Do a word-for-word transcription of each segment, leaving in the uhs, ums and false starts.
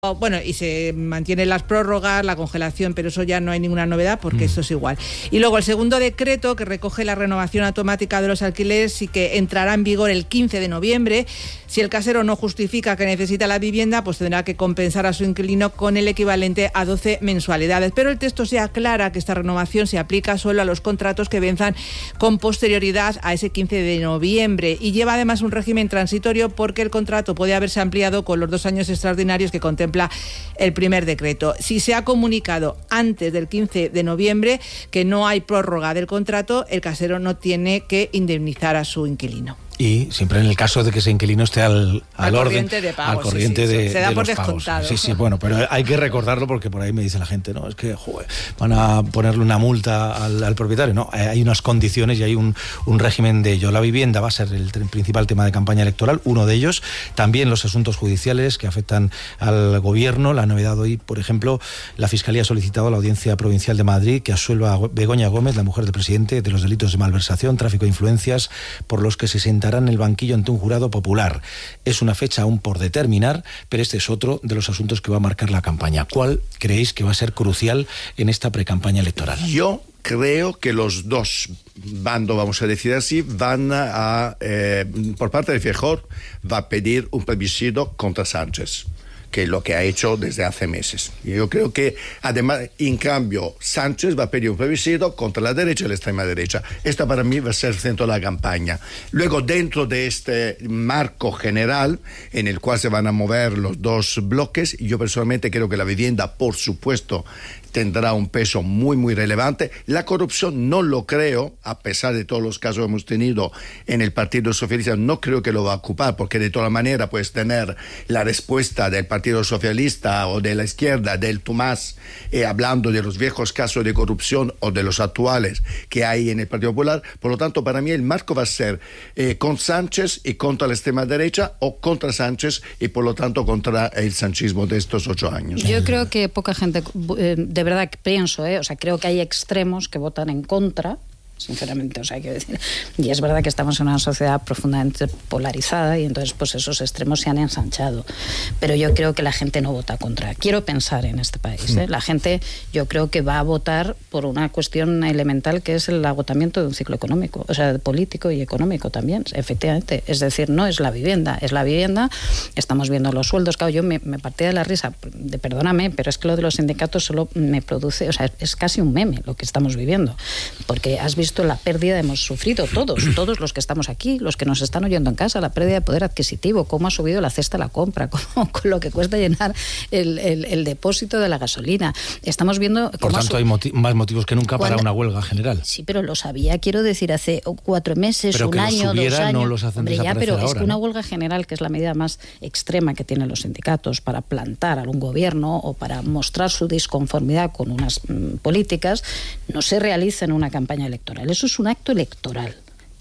Bueno, y se mantienen las prórrogas, la congelación, pero eso ya no hay ninguna novedad porque mm. esto es igual. Y luego el segundo decreto que recoge la renovación automática de los alquileres y que entrará en vigor el quince de noviembre. Si el casero no justifica que necesita la vivienda, pues tendrá que compensar a su inquilino con el equivalente a doce mensualidades. Pero el texto se aclara que esta renovación se aplica solo a los contratos que venzan con posterioridad a ese quince de noviembre y lleva además un régimen transitorio porque el contrato puede haberse ampliado con los dos años extraordinarios que contempla el primer decreto. Si se ha comunicado antes del quince de noviembre que no hay prórroga del contrato, el casero no tiene que indemnizar a su inquilino. Y siempre en el caso de que ese inquilino esté al, al, al orden, de pago, al corriente sí, sí, de, se da de por los descontado. pagos. Sí, sí, bueno, pero hay que recordarlo porque por ahí me dice la gente, no, es que joder, van a ponerle una multa al, al propietario. No, hay unas condiciones y hay un, un régimen de ello. La vivienda va a ser el principal tema de campaña electoral, uno de ellos. También los asuntos judiciales que afectan al gobierno. La novedad hoy, por ejemplo, la Fiscalía ha solicitado a la Audiencia Provincial de Madrid que absuelva a Begoña Gómez, la mujer del presidente, de los delitos de malversación, tráfico de influencias, por los que se sentará en el banquillo ante un jurado popular. Es una fecha aún por determinar, pero este es otro de los asuntos que va a marcar la campaña. ¿Cuál creéis que va a ser crucial en esta precampaña electoral? Yo creo que los dos bandos, vamos a decir así, van a, eh, por parte de Feijóo, va a pedir un plebiscito contra Sánchez, que es lo que ha hecho desde hace meses. Y yo creo que, además, en cambio, Sánchez va a pedir un plebiscito contra la derecha y la extrema derecha. Esta para mí va a ser el centro de la campaña. Luego, dentro de este marco general, en el cual se van a mover los dos bloques, yo personalmente creo que la vivienda, por supuesto, tendrá un peso muy, muy relevante. La corrupción no lo creo, a pesar de todos los casos que hemos tenido en el Partido Socialista, no creo que lo va a ocupar, porque de todas maneras puedes tener la respuesta del Partido Socialista o de la izquierda, del Tomás, eh, hablando de los viejos casos de corrupción o de los actuales que hay en el Partido Popular. Por lo tanto, para mí el marco va a ser eh, con Sánchez y contra la extrema derecha, o contra Sánchez y por lo tanto contra el sanchismo de estos ocho años. Yo creo que poca gente... Eh, de verdad que pienso, ¿eh? O sea, creo que hay extremos que votan en contra, sinceramente, o sea, quiero decir, y es verdad que estamos en una sociedad profundamente polarizada y entonces pues esos extremos se han ensanchado, pero yo creo que la gente no vota contra. Quiero pensar en este país, ¿eh? La gente, yo creo que va a votar por una cuestión elemental que es el agotamiento de un ciclo económico, o sea, político y económico también, efectivamente, es decir, no es la vivienda, es la vivienda, estamos viendo los sueldos, claro, yo me, me partía de la risa, de perdóname, pero es que lo de los sindicatos solo me produce, o sea, es casi un meme lo que estamos viviendo, porque has visto la pérdida, hemos sufrido todos, todos los que estamos aquí, los que nos están oyendo en casa, la pérdida de poder adquisitivo, cómo ha subido la cesta de la compra, cómo, con lo que cuesta llenar el, el, el depósito de la gasolina. Estamos viendo... Por tanto, hay moti- más motivos que nunca ¿Cuándo? para una huelga general. Sí, pero lo sabía, quiero decir, hace cuatro meses, pero un que año, los subiera, dos años... No los hacen Hombre, ya, pero ahora, es que una ¿no? huelga general, que es la medida más extrema que tienen los sindicatos para plantar a un gobierno o para mostrar su disconformidad con unas mm, políticas, no se realiza en una campaña electoral. Eso es un acto electoral.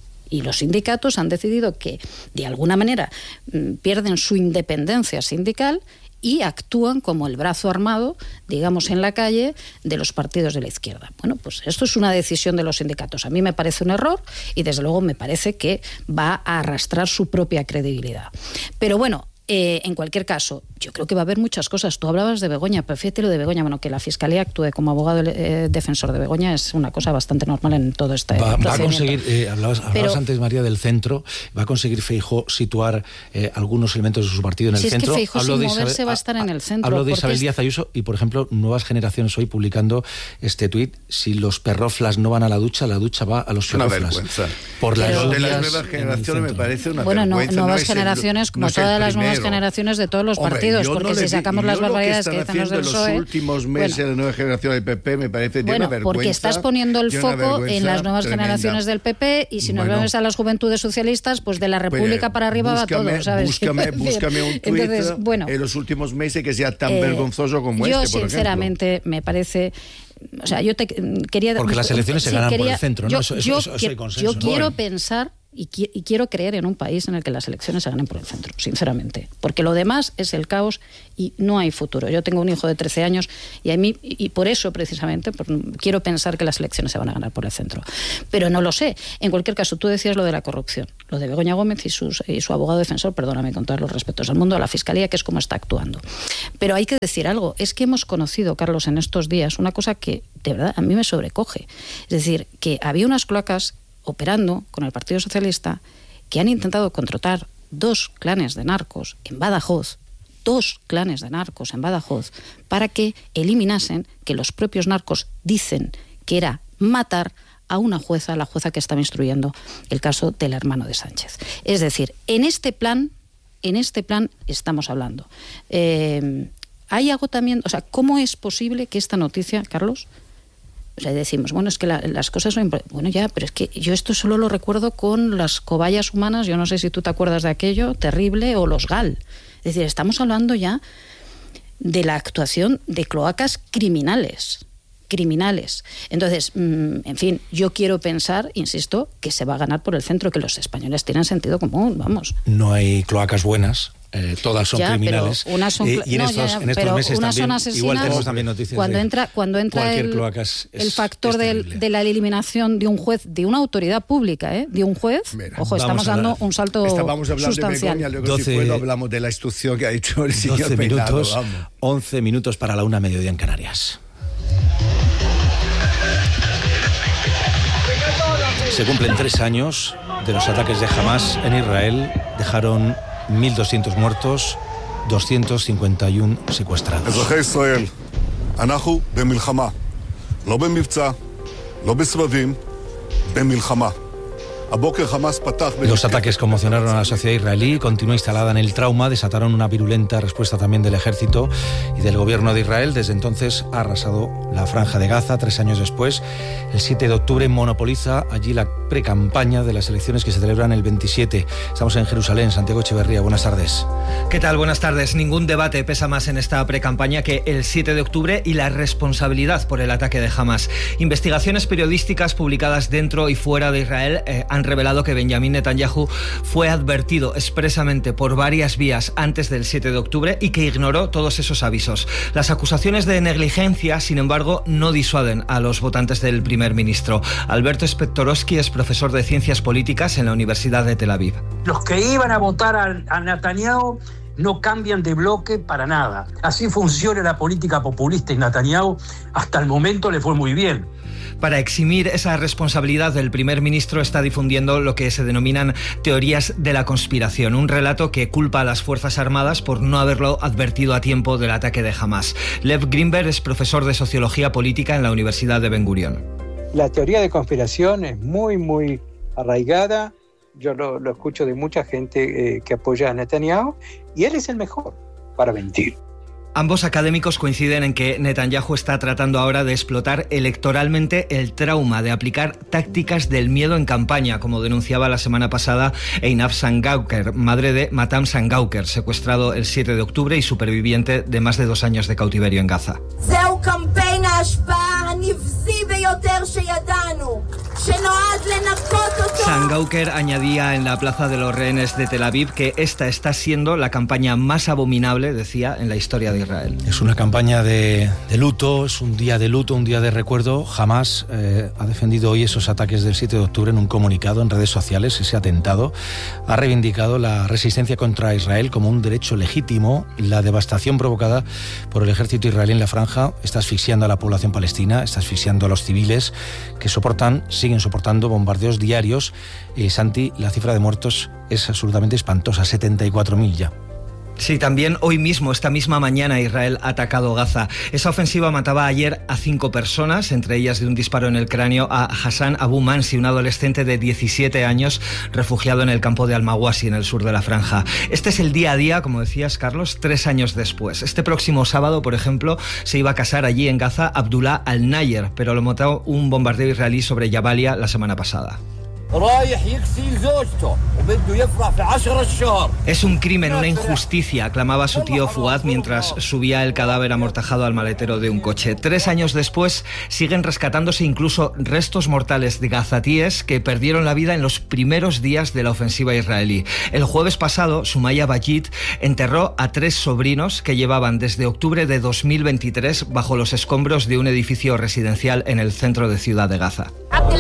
Y los sindicatos han decidido que, de alguna manera, mm, pierden su independencia sindical y actúan como el brazo armado, digamos, en la calle de los partidos de la izquierda. Bueno, pues esto es una decisión de los sindicatos. A mí me parece un error y, desde luego, me parece que va a arrastrar su propia credibilidad. Pero bueno, Eh, en cualquier caso, yo creo que va a haber muchas cosas. Tú hablabas de Begoña, pero fíjate lo de Begoña, bueno, que la Fiscalía actúe como abogado eh, defensor de Begoña es una cosa bastante normal en todo este va, procedimiento. Va a conseguir, eh, hablabas, hablabas pero, antes, María, del centro, va a conseguir Feijóo situar eh, algunos elementos de su partido en el si centro. Si es que Feijóo, hablo sin de moverse, Isabel, va a estar en el centro. Hablo de Isabel es... Díaz Ayuso y, por ejemplo, Nuevas Generaciones hoy publicando este tuit: si los perroflas no van a la ducha, la ducha va a los perroflas. Una vergüenza. Por las pero de las Nuevas Generaciones me parece una bueno, vergüenza. No, nuevas no generaciones, el, como no todas las nuevas primero. generaciones de todos los Hombre, partidos, porque no si sacamos las barbaridades que, que dicen los del P S O E... los últimos meses bueno, de la nueva generación del P P me parece de bueno, una vergüenza. porque estás poniendo el foco en las nuevas tremenda. generaciones del P P y si nos bueno, vemos a las juventudes socialistas, pues de la República pues, para arriba búscame, va todo, ¿sabes? Búscame, búscame un tuit Entonces, bueno, en los últimos meses que sea tan eh, vergonzoso como yo, este, por sinceramente, ejemplo. me parece... O sea, yo te quería... Porque las elecciones sí, se ganan quería, por el centro, ¿no? Yo, eso, eso, yo, eso, eso hay consenso, yo ¿no? quiero Bueno. pensar y, qui- y quiero creer en un país en el que las elecciones se ganen por el centro, sinceramente. Porque lo demás es el caos y no hay futuro. Yo tengo un hijo de trece años y a mí, y por eso precisamente, por, quiero pensar que las elecciones se van a ganar por el centro. Pero no lo sé. En cualquier caso, tú decías lo de la corrupción, lo de Begoña Gómez y, sus, y su abogado defensor, perdóname con todos los respetos del mundo, a la Fiscalía, que es como está actuando. Pero hay que decir algo, es que hemos conocido, Carlos, en estos días, una cosa que de verdad a mí me sobrecoge. Es decir, que había unas cloacas operando con el Partido Socialista que han intentado contratar dos clanes de narcos en Badajoz, dos clanes de narcos en Badajoz, para que eliminasen, que los propios narcos dicen que era matar a una jueza, la jueza que estaba instruyendo el caso del hermano de Sánchez. Es decir, en este plan, en este plan estamos hablando. Eh, hay agotamiento, o sea, ¿cómo es posible que esta noticia, Carlos? O sea, decimos, bueno, es que la, las cosas son... Bueno, ya, pero es que yo esto solo lo recuerdo con las cobayas humanas, yo no sé si tú te acuerdas de aquello, terrible, o los GAL. Es decir, estamos hablando ya de la actuación de cloacas criminales, criminales. Entonces, mmm, en fin, yo quiero pensar, insisto, que se va a ganar por el centro, que los españoles tienen sentido común, vamos. No hay cloacas buenas. Eh, todas son ya, criminales unas son, eh, y en, no, estos, ya, en estos meses también igual tenemos también noticias cuando de entra cuando entra cualquier el, cloaca es, el factor es del, de la eliminación de un juez, de una autoridad pública, ¿eh? de un juez. Mira, ojo, estamos dando un salto Estábamos hablando sustancial. de Begoña, luego doce, si puedo hablamos de la instrucción que ha hecho el señor doce Peinado, minutos, vamos. once minutos para la una, mediodía en Canarias. Se cumplen tres años de los ataques de Hamás en Israel. Dejaron mil doscientos muertos, doscientos cincuenta y uno secuestrados. אזרחי ישראל, אנחנו במלחמה. לא במבצע, לא בסבבים, במלחמה. Los ataques conmocionaron a la sociedad israelí, continúa instalada en el trauma, desataron una virulenta respuesta también del ejército y del gobierno de Israel. Desde entonces ha arrasado la franja de Gaza. Tres años después, el siete de octubre, monopoliza allí la precampaña de las elecciones que se celebran el veintisiete. Estamos en Jerusalén. Santiago Echeverría, buenas tardes. ¿Qué tal? Buenas tardes. Ningún debate pesa más en esta precampaña que el siete de octubre y la responsabilidad por el ataque de Hamás. Investigaciones periodísticas publicadas dentro y fuera de Israel eh, han revelado que Benjamín Netanyahu fue advertido expresamente por varias vías antes del siete de octubre y que ignoró todos esos avisos. Las acusaciones de negligencia, sin embargo, no disuaden a los votantes del primer ministro. Alberto Spectorowski es profesor de Ciencias Políticas en la Universidad de Tel Aviv. Los que iban a votar a, a Netanyahu no cambian de bloque para nada. Así funciona la política populista y Netanyahu hasta el momento le fue muy bien. Para eximir esa responsabilidad del primer ministro está difundiendo lo que se denominan teorías de la conspiración, un relato que culpa a las Fuerzas Armadas por no haberlo advertido a tiempo del ataque de Hamás. Lev Grimberg es profesor de Sociología Política en la Universidad de Ben Gurion. La teoría de conspiración es muy, muy arraigada. Yo lo, lo escucho de mucha gente eh, que apoya a Netanyahu y él es el mejor para mentir. Ambos académicos coinciden en que Netanyahu está tratando ahora de explotar electoralmente el trauma de aplicar tácticas del miedo en campaña, como denunciaba la semana pasada Einaf Sangauker, madre de Matam Sangauker, secuestrado el siete de octubre y superviviente de más de dos años de cautiverio en Gaza. Sangauker añadía en la Plaza de los Rehenes de Tel Aviv que esta está siendo la campaña más abominable, decía, en la historia de Israel. Es una campaña de, de luto, es un día de luto, un día de recuerdo. Hamás eh, ha defendido hoy esos ataques del siete de octubre en un comunicado en redes sociales, ese atentado. Ha reivindicado la resistencia contra Israel como un derecho legítimo. La devastación provocada por el ejército israelí en la franja está asfixiando a la población palestina, está asfixiando a los civiles que soportan, siguen soportando bombardeos diarios. Eh, Santi, la cifra de muertos es absolutamente espantosa, setenta y cuatro mil ya. Sí, también hoy mismo, esta misma mañana, Israel ha atacado Gaza. Esa ofensiva mataba ayer a cinco personas, entre ellas de un disparo en el cráneo a Hassan Abu Mansi, un adolescente de diecisiete años, refugiado en el campo de Al-Mawasi, en el sur de la franja. Este es el día a día, como decías, Carlos, tres años después. Este próximo sábado, por ejemplo, se iba a casar allí en Gaza Abdullah Al-Nayer, pero lo mató un bombardeo israelí sobre Jabalia la semana pasada. Es un crimen, una injusticia, aclamaba su tío Fuad mientras subía el cadáver amortajado al maletero de un coche. Tres años después siguen rescatándose incluso restos mortales de gazatíes que perdieron la vida en los primeros días de la ofensiva israelí. El jueves pasado, Sumaya Bayit enterró a tres sobrinos que llevaban desde octubre de dos mil veintitrés bajo los escombros de un edificio residencial en el centro de Ciudad de Gaza.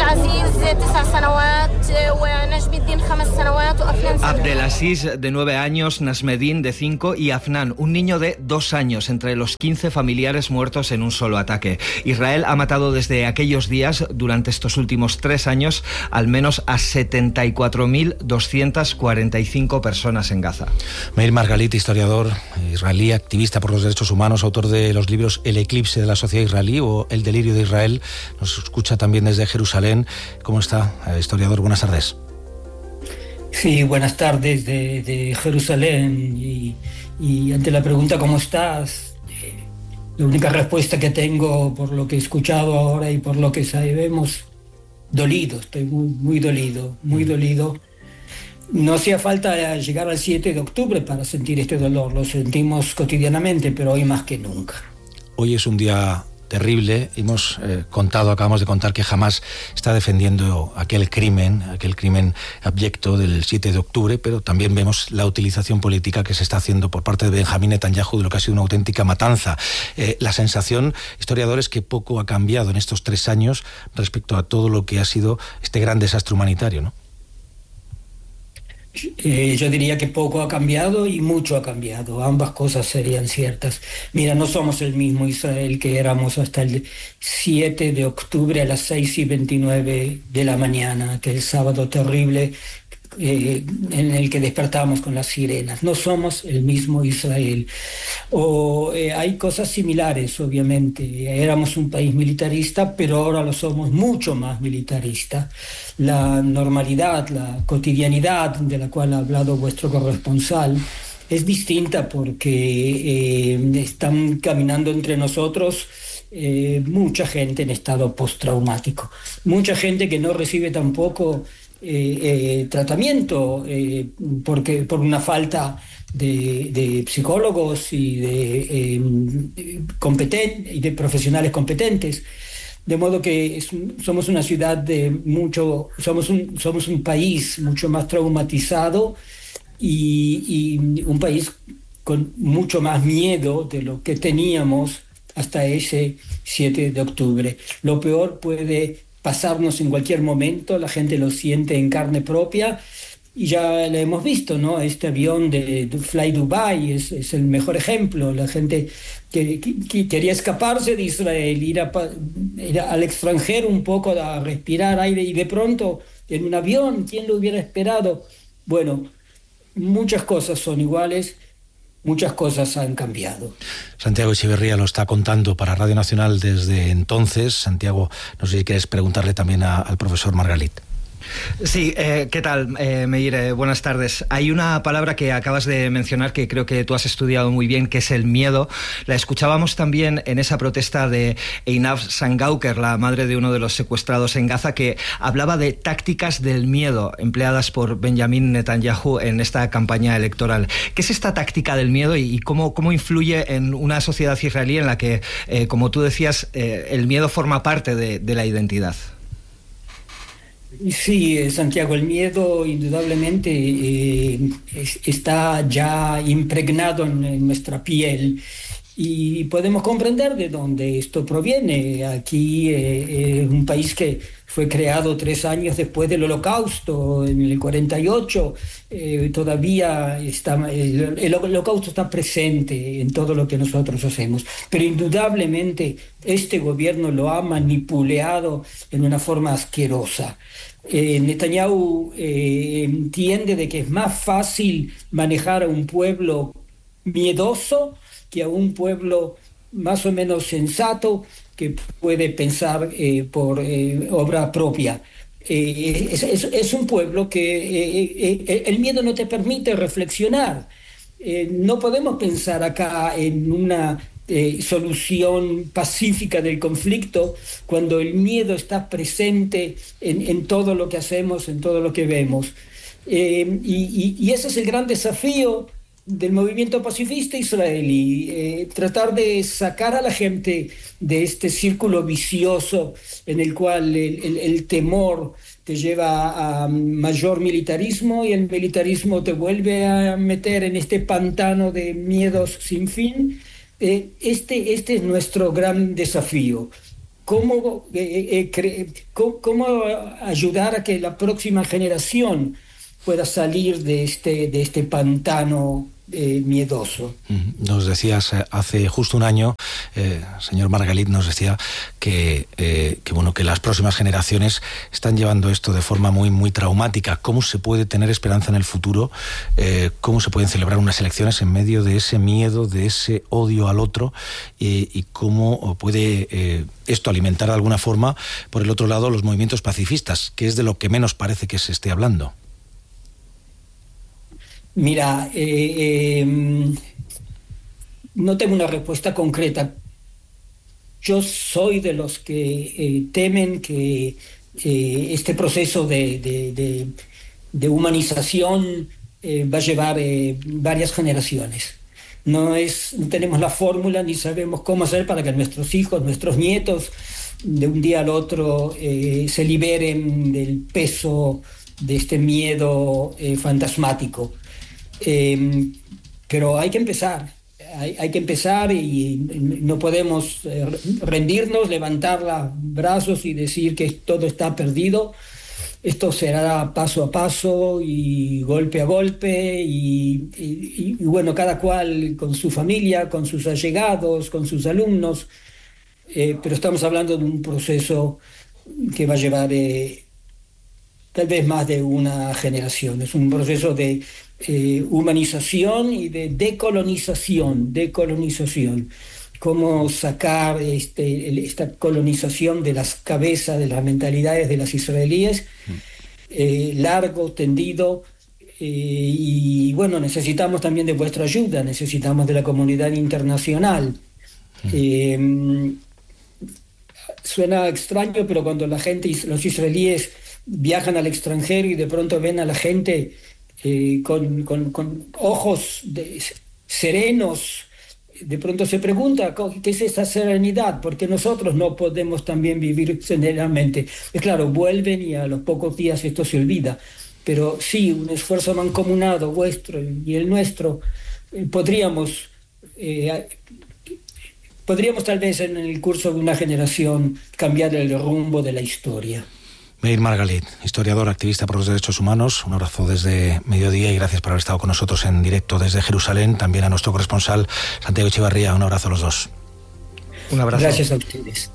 Abdelaziz, de nueve años, Nasmeddin, de cinco, y Afnan, un niño de dos años, entre los quince familiares muertos en un solo ataque. Israel ha matado desde aquellos días, durante estos últimos tres años, al menos a setenta y cuatro mil doscientas cuarenta y cinco personas en Gaza. Meir Margalit, historiador israelí, activista por los derechos humanos, autor de los libros El eclipse de la sociedad israelí o El delirio de Israel, nos escucha también desde Jerusalén. ¿Cómo está, historiador? Buenas tardes. Sí, buenas tardes de, de Jerusalén. Y, y ante la pregunta ¿cómo estás? Eh, la única respuesta que tengo por lo que he escuchado ahora y por lo que sabemos, dolido, estoy muy, muy dolido, muy dolido. No hacía falta llegar al siete de octubre para sentir este dolor, lo sentimos cotidianamente, pero hoy más que nunca. Hoy es un día terrible. Hemos eh, contado, acabamos de contar que Hamás está defendiendo aquel crimen, aquel crimen abyecto del siete de octubre, pero también vemos la utilización política que se está haciendo por parte de Benjamín Netanyahu de lo que ha sido una auténtica matanza. Eh, la sensación, historiadores, que poco ha cambiado en estos tres años respecto a todo lo que ha sido este gran desastre humanitario, ¿no? Eh, yo diría que poco ha cambiado y mucho ha cambiado. Ambas cosas serían ciertas. Mira, no somos el mismo Israel que éramos hasta el siete de octubre a las seis y veintinueve de la mañana, aquel sábado terrible eh, en el que despertamos con las sirenas. No somos el mismo Israel. O, eh, hay cosas similares, obviamente. Éramos un país militarista, pero ahora lo somos mucho más militarista. La normalidad, la cotidianidad de la cual ha hablado vuestro corresponsal es distinta porque eh, están caminando entre nosotros eh, mucha gente en estado postraumático, mucha gente que no recibe tampoco eh, eh, tratamiento eh, porque, por una falta de, de psicólogos y de, eh, competen- y de profesionales competentes. De modo que es, somos una ciudad de mucho, somos un, somos un país mucho más traumatizado y, y un país con mucho más miedo de lo que teníamos hasta ese siete de octubre. Lo peor puede pasarnos en cualquier momento, la gente lo siente en carne propia y ya lo hemos visto, ¿no? Este avión de, de Fly Dubai es, es el mejor ejemplo. La gente que, que, que quería escaparse de Israel, ir, a, ir al extranjero un poco a respirar aire y de pronto en un avión, ¿quién lo hubiera esperado? Bueno, muchas cosas son iguales, muchas cosas han cambiado. Santiago Echeverría lo está contando para Radio Nacional desde entonces. Santiago, no sé si quieres preguntarle también a, al profesor Margalit. Sí, eh, ¿qué tal, eh, Meir? Eh, buenas tardes. Hay una palabra que acabas de mencionar que creo que tú has estudiado muy bien, que es el miedo. La escuchábamos también en esa protesta de Einaf Sangauker, la madre de uno de los secuestrados en Gaza, que hablaba de tácticas del miedo empleadas por Benjamín Netanyahu en esta campaña electoral. ¿Qué es esta táctica del miedo y, y cómo, cómo influye en una sociedad israelí en la que, eh, como tú decías, eh, el miedo forma parte de, de la identidad? Sí, Santiago, el miedo indudablemente eh, es, está ya impregnado en, en nuestra piel y podemos comprender de dónde esto proviene. Aquí eh, es un país que fue creado tres años después del Holocausto, en el cuarenta y ocho, eh, todavía está, el, el Holocausto está presente en todo lo que nosotros hacemos, pero indudablemente este gobierno lo ha manipulado en una forma asquerosa. Eh, Netanyahu eh, entiende de que es más fácil manejar a un pueblo miedoso que a un pueblo más o menos sensato que puede pensar eh, por eh, obra propia. Eh, es, es, es un pueblo que eh, eh, el miedo no te permite reflexionar. Eh, no podemos pensar acá en una eh, solución pacífica del conflicto cuando el miedo está presente en, en todo lo que hacemos, en todo lo que vemos. Eh, y, y, y ese es el gran desafío del movimiento pacifista israelí, eh, tratar de sacar a la gente de este círculo vicioso en el cual el, el, el temor te lleva a mayor militarismo y el militarismo te vuelve a meter en este pantano de miedos sin fin. Eh, este, este es nuestro gran desafío. ¿Cómo, eh, eh, cre- cómo, cómo ayudar a que la próxima generación pueda salir de este, de este pantano eh, miedoso? Nos decías eh, hace justo un año, eh, señor Margalit, nos decía que, eh, que, bueno, que las próximas generaciones están llevando esto de forma muy, muy traumática. ¿Cómo se puede tener esperanza en el futuro? Eh, ¿Cómo se pueden celebrar unas elecciones en medio de ese miedo, de ese odio al otro? Eh, ¿Y cómo puede eh, esto alimentar de alguna forma, por el otro lado, los movimientos pacifistas, que es de lo que menos parece que se esté hablando? Mira, eh, eh, no tengo una respuesta concreta. Yo soy de los que eh, temen que eh, este proceso de, de, de, de humanización eh, va a llevar eh, varias generaciones. No es, no tenemos la fórmula ni sabemos cómo hacer para que nuestros hijos, nuestros nietos, de un día al otro eh, se liberen del peso de este miedo eh, fantasmático. Eh, pero hay que empezar, hay, hay que empezar y no podemos eh, rendirnos, levantar los brazos y decir que todo está perdido. Esto será paso a paso y golpe a golpe y, y, y bueno, cada cual con su familia, con sus allegados, con sus alumnos, eh, pero estamos hablando de un proceso que va a llevar eh, tal vez más de una generación. Es un proceso de eh, humanización y de decolonización, decolonización. Cómo sacar este, esta colonización de las cabezas, de las mentalidades de las israelíes, eh, largo, tendido, eh, y bueno, necesitamos también de vuestra ayuda, necesitamos de la comunidad internacional. Eh, suena extraño, pero cuando la gente, los israelíes viajan al extranjero y de pronto ven a la gente eh, con, con, con ojos de, serenos, de pronto se pregunta, ¿qué es esa serenidad? Porque nosotros no podemos también vivir serenamente. Es claro, vuelven y a los pocos días esto se olvida. Pero sí, un esfuerzo mancomunado vuestro y el nuestro, eh, podríamos, eh, podríamos tal vez en el curso de una generación cambiar el rumbo de la historia. Meir Margalit, historiador, activista por los derechos humanos, un abrazo desde mediodía y gracias por haber estado con nosotros en directo desde Jerusalén. También a nuestro corresponsal Santiago Echevarría, un abrazo a los dos. Un abrazo. Gracias a ustedes.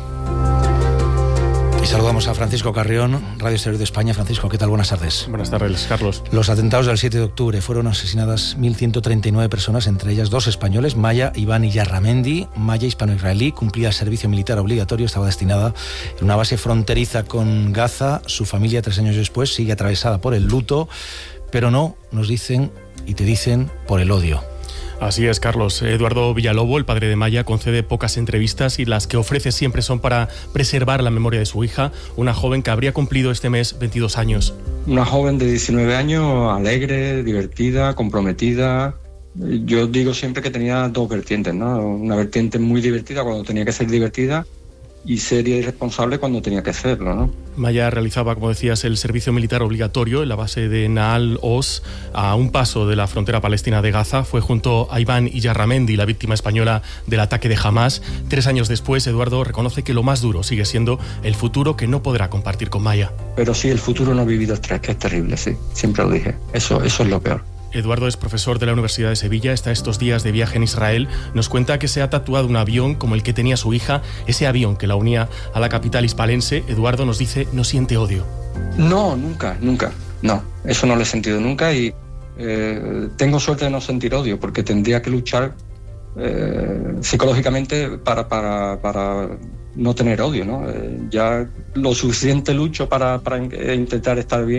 Y saludamos a Francisco Carrión, Radio Exterior de España. Francisco, ¿qué tal? Buenas tardes. Buenas tardes, Carlos. Los atentados del siete de octubre fueron asesinadas mil ciento treinta y nueve personas, entre ellas dos españoles, Maya Iván Iyarramendi. Maya, hispano-israelí, cumplía servicio militar obligatorio, estaba destinada en una base fronteriza con Gaza. Su familia, tres años después, sigue atravesada por el luto, pero no, nos dicen y te dicen, por el odio. Así es, Carlos. Eduardo Villalobo, el padre de Maya, concede pocas entrevistas y las que ofrece siempre son para preservar la memoria de su hija, una joven que habría cumplido este mes veintidós años. Una joven de diecinueve años, alegre, divertida, comprometida. Yo digo siempre que tenía dos vertientes, ¿no? Una vertiente muy divertida cuando tenía que ser divertida y seria y responsable cuando tenía que serlo, ¿no? Maya realizaba, como decías, el servicio militar obligatorio en la base de Naal Oz, a un paso de la frontera palestina de Gaza. Fue junto a Iván Iyarramendi, la víctima española del ataque de Hamás. Tres años después, Eduardo reconoce que lo más duro sigue siendo el futuro que no podrá compartir con Maya. Pero sí, el futuro no vivido estrés, que es terrible, sí. Siempre lo dije. Eso, eso es lo peor. Eduardo es profesor de la Universidad de Sevilla, está estos días de viaje en Israel. Nos cuenta que se ha tatuado un avión como el que tenía su hija, ese avión que la unía a la capital hispalense. Eduardo nos dice, no siente odio. No, nunca, nunca. No, eso no lo he sentido nunca y eh, tengo suerte de no sentir odio porque tendría que luchar eh, psicológicamente para, para, para no tener odio, ¿no? Eh, ya lo suficiente lucho para, para intentar estar bien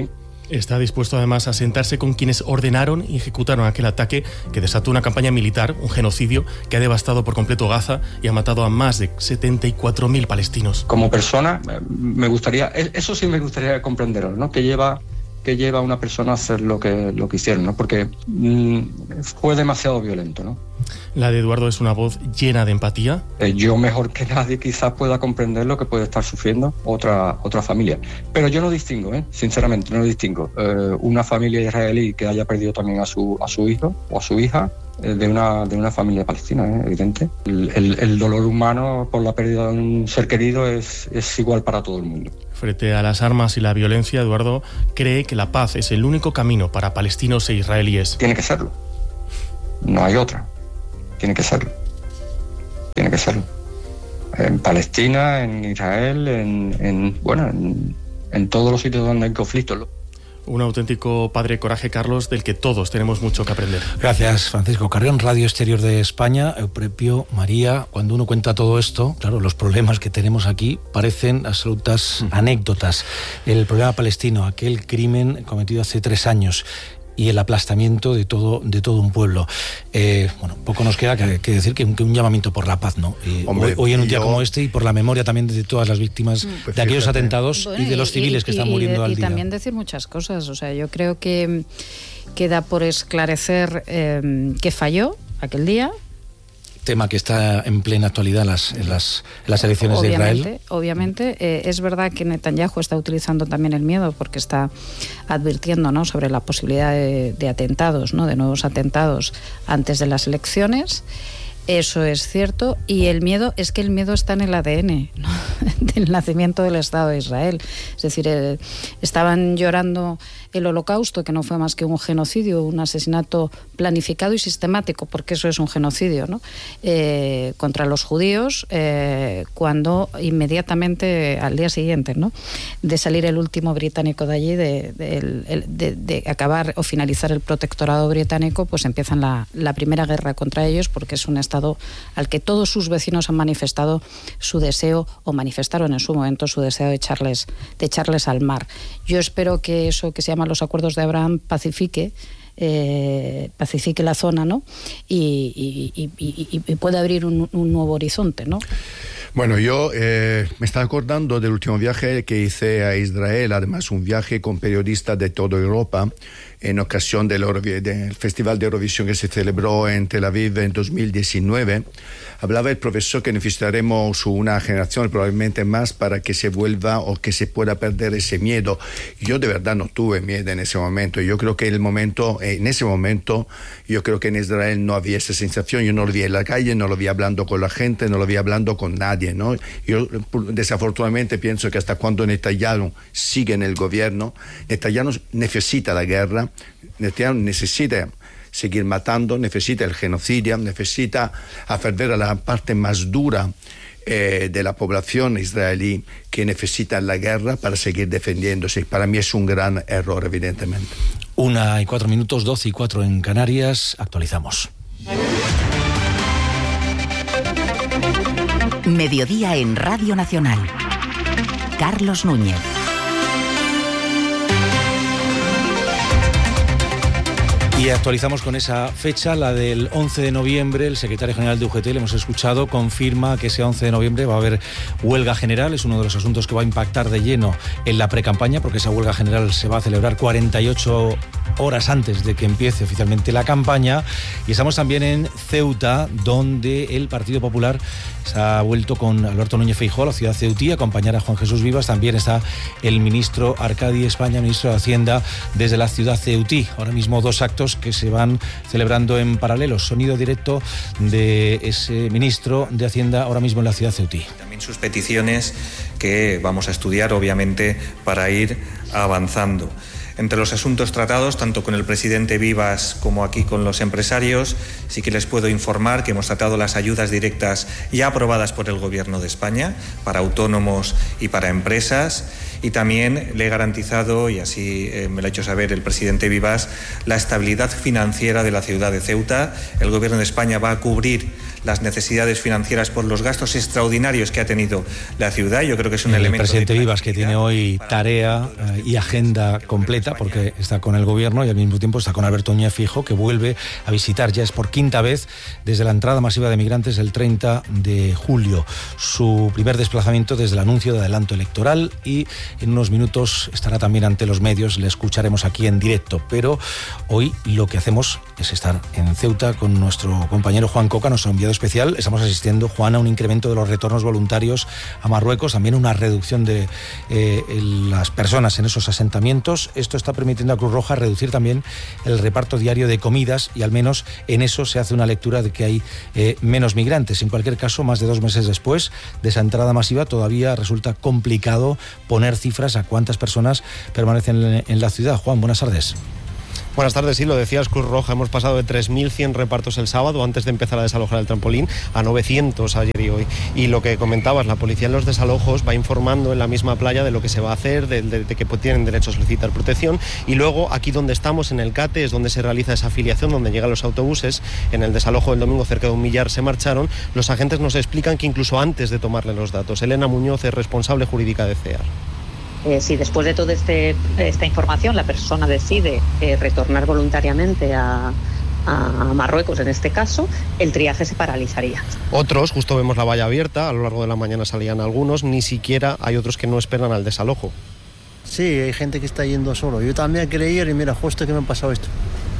Está dispuesto además a sentarse con quienes ordenaron y ejecutaron aquel ataque que desató una campaña militar, un genocidio que ha devastado por completo Gaza y ha matado a más de setenta y cuatro mil palestinos. Como persona, me gustaría, eso sí me gustaría comprenderlo, ¿no? Que lleva que lleva a una persona a hacer lo que, lo que hicieron, ¿no? Porque mmm, fue demasiado violento, ¿no? La de Eduardo es una voz llena de empatía. Eh, yo mejor que nadie quizás pueda comprender lo que puede estar sufriendo otra, otra familia. Pero yo no distingo, ¿eh? Sinceramente, no distingo. Eh, una familia israelí que haya perdido también a su, a su hijo o a su hija eh, de, una, de una familia palestina, ¿eh? Evidente. El, el, el dolor humano por la pérdida de un ser querido es, es igual para todo el mundo. Frente a las armas y la violencia, Eduardo cree que la paz es el único camino para palestinos e israelíes. Tiene que serlo. No hay otra. Tiene que serlo. Tiene que serlo. En Palestina, en Israel, en, en bueno, en, en todos los sitios donde hay conflictos. Un auténtico padre coraje, Carlos, del que todos tenemos mucho que aprender. Gracias, Francisco. Carrión, Radio Exterior de España, Euprepio, María. Cuando uno cuenta todo esto, claro, los problemas que tenemos aquí parecen absolutas anécdotas. El problema palestino, aquel crimen cometido hace tres años y el aplastamiento de todo de todo un pueblo. Eh, bueno, poco nos queda que, que decir que un, que un llamamiento por la paz, ¿no? Y Hombre, hoy, hoy en un día yo... como este y por la memoria también de todas las víctimas pues de aquellos fíjate. atentados bueno, y de los civiles y, que están y, muriendo y de, al día. Y también decir muchas cosas. O sea, yo creo que queda por esclarecer eh, que falló aquel día. Tema que está en plena actualidad en las, en las, en las elecciones obviamente, de Israel. Obviamente, eh, es verdad que Netanyahu está utilizando también el miedo porque está advirtiendo, ¿no?, sobre la posibilidad de, de atentados, ¿no?, de nuevos atentados antes de las elecciones. Eso es cierto, y el miedo es que el miedo está en el A D N, ¿no?, del nacimiento del Estado de Israel. Es decir, eh, estaban llorando el Holocausto, que no fue más que un genocidio, un asesinato planificado y sistemático, porque eso es un genocidio, ¿no?, eh, contra los judíos, eh, cuando inmediatamente al día siguiente, ¿no?, de salir el último británico de allí, de, de, de, de acabar o finalizar el protectorado británico, pues empiezan la, la primera guerra contra ellos, porque es un Estado al que todos sus vecinos han manifestado su deseo, o manifestaron en su momento su deseo de echarles, de echarles al mar. Yo espero que eso que se llama los acuerdos de Abraham pacifique, eh, pacifique la zona, ¿no?, y, y, y, y, y pueda abrir un, un nuevo horizonte, ¿no? Bueno, yo eh, me estaba acordando del último viaje que hice a Israel, además un viaje con periodistas de toda Europa, en ocasión del, del Festival de Eurovisión que se celebró en Tel Aviv en dos mil diecinueve. Hablaba el profesor que necesitaremos una generación, probablemente más, para que se vuelva o que se pueda perder ese miedo. Yo de verdad no tuve miedo en ese momento. Yo creo que el momento, en ese momento, yo creo que en Israel no había esa sensación. Yo no lo vi en la calle, no lo vi hablando con la gente, no lo vi hablando con nadie, ¿no? Yo desafortunadamente pienso que hasta cuando Netanyahu sigue en el gobierno, Netanyahu necesita la guerra, Netanyahu necesita seguir matando, necesita el genocidio, necesita hacer ver a la parte más dura eh, de la población israelí que necesita la guerra para seguir defendiéndose. Para mí es un gran error, evidentemente. Una y cuatro minutos, doce y cuatro en Canarias. Actualizamos. Mediodía en Radio Nacional. Carlos Núñez. Y actualizamos con esa fecha, la del once de noviembre. El secretario general de U G T, le hemos escuchado, confirma que ese once de noviembre va a haber huelga general. Es uno de los asuntos que va a impactar de lleno en la precampaña, porque esa huelga general se va a celebrar cuarenta y ocho horas antes de que empiece oficialmente la campaña. Y estamos también en Ceuta, donde el Partido Popular se ha vuelto con Alberto Núñez Feijóo a la ciudad ceutí a acompañar a Juan Jesús Vivas. También está el ministro Arcadi España, ministro de Hacienda, desde la ciudad ceutí. Ahora mismo dos actos que se van celebrando en paralelo. Sonido directo de ese ministro de Hacienda ahora mismo en la ciudad ceutí. También sus peticiones que vamos a estudiar, obviamente, para ir avanzando. Entre los asuntos tratados, tanto con el presidente Vivas como aquí con los empresarios, sí que les puedo informar que hemos tratado las ayudas directas ya aprobadas por el Gobierno de España para autónomos y para empresas, y también le he garantizado, y así eh, me lo ha hecho saber el presidente Vivas, la estabilidad financiera de la ciudad de Ceuta. El Gobierno de España va a cubrir las necesidades financieras por los gastos extraordinarios que ha tenido la ciudad. Yo creo que es un el elemento. El presidente Vivas, que tiene hoy tarea eh, y agenda completa, porque está con el gobierno y al mismo tiempo está con Alberto Núñez Feijóo, que vuelve a visitar, ya es por quinta vez desde la entrada masiva de migrantes el treinta de julio. Su primer desplazamiento desde el anuncio de adelanto electoral, y en unos minutos estará también ante los medios, le escucharemos aquí en directo. Pero hoy lo que hacemos es estar en Ceuta con nuestro compañero Juan Coca, nuestro enviado especial. Estamos asistiendo, Juan, a un incremento de los retornos voluntarios a Marruecos, también una reducción de eh, las personas en esos asentamientos. Esto está permitiendo a Cruz Roja reducir también el reparto diario de comidas, y al menos en eso se hace una lectura de que hay eh, menos migrantes. En cualquier caso, más de dos meses después de esa entrada masiva, todavía resulta complicado poner cifras a cuántas personas permanecen en, en la ciudad. Juan, buenas tardes. Buenas tardes, sí, lo decías, Cruz Roja, hemos pasado de tres mil cien repartos el sábado, antes de empezar a desalojar el trampolín, a novecientos ayer y hoy. Y lo que comentabas, la policía en los desalojos va informando en la misma playa de lo que se va a hacer, de, de, de que tienen derecho a solicitar protección, y luego aquí donde estamos, en el CATE, es donde se realiza esa afiliación, donde llegan los autobuses. En el desalojo del domingo cerca de un millar se marcharon. Los agentes nos explican que incluso antes de tomarle los datos, Elena Muñoz es responsable jurídica de CEAR. Eh, si después de toda este, esta información la persona decide eh, retornar voluntariamente a, a Marruecos, en este caso, el triaje se paralizaría. Otros, justo vemos la valla abierta, a lo largo de la mañana salían algunos, ni siquiera hay otros que no esperan al desalojo. Sí, hay gente que está yendo solo. Yo también quería ir y mira, justo que me ha pasado esto.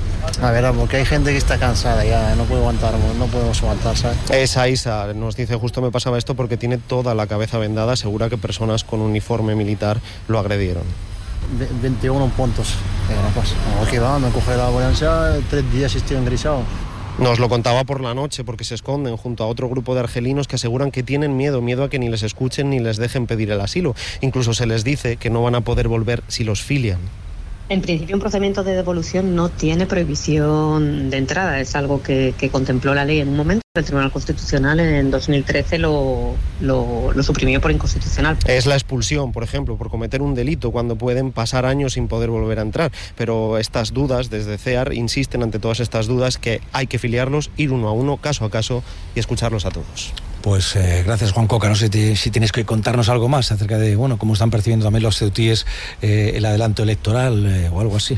A ver, porque hay gente que está cansada ya, no puede aguantar, no podemos aguantar, ¿sabes? Esa Isa nos dice, justo me pasaba esto porque tiene toda la cabeza vendada, asegura que personas con uniforme militar lo agredieron. veintiuno puntos, pero no pasa. Aquí va, me coge la ambulancia, tres días estoy engrisado. Nos lo contaba por la noche porque se esconden junto a otro grupo de argelinos que aseguran que tienen miedo, miedo a que ni les escuchen ni les dejen pedir el asilo. Incluso se les dice que no van a poder volver si los filian. En principio, un procedimiento de devolución no tiene prohibición de entrada. Es algo que, que contempló la ley en un momento. El Tribunal Constitucional en dos mil trece lo, lo, lo suprimió por inconstitucional. Es la expulsión, por ejemplo, por cometer un delito, cuando pueden pasar años sin poder volver a entrar. Pero estas dudas, desde CEAR, insisten ante todas estas dudas que hay que filiarlos, ir uno a uno, caso a caso, y escucharlos a todos. Pues eh, gracias, Juan Coca. No sé te, si tienes que contarnos algo más acerca de, bueno, cómo están percibiendo también los ceutíes eh, el adelanto electoral eh, o algo así.